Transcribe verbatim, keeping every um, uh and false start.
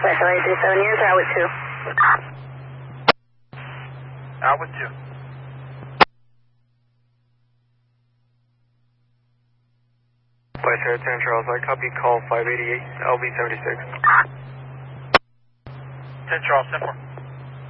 Special eight three seven years, out with two. Out with two. Flight Sierra ten Charles, I copy call five eighty-eight, L B seventy-six. ten Charles, ten four.